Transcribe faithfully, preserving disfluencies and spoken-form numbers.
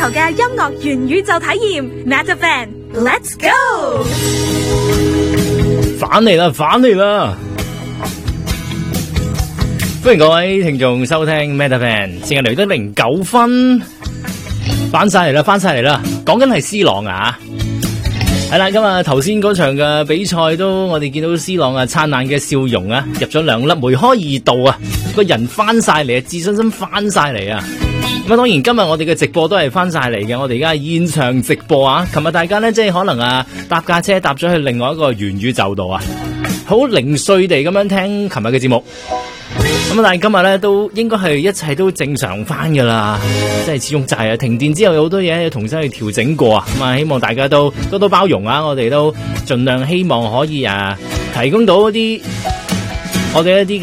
頭嘅音樂元宇宙體驗 Metavan，Let's go！ 返嚟啦，返嚟啦！歡迎各位聽眾收聽 Metavan， 時間嚟到零九分，翻晒嚟啦，翻晒嚟啦！講緊係 C 朗啊，係啦，今日頭先嗰場嘅比賽都，我哋見到 C 朗啊燦爛嘅笑容啊，入咗兩粒梅開二度啊，個人翻晒嚟啊，自信心翻晒嚟啊！咁啊，當然今日我哋嘅直播都係翻晒嚟嘅，我哋而家係現場直播啊！琴日大家咧即係可能啊搭架車搭咗去另外一個元宇宙度啊，好零碎地咁樣聽琴日嘅節目。咁但係今日咧都應該係一切都正常翻噶啦，即係始終就係啊停電之後有好多嘢要重新去調整過啊，咁啊希望大家都多多包容啊，我哋都盡量希望可以啊提供到一啲我哋一啲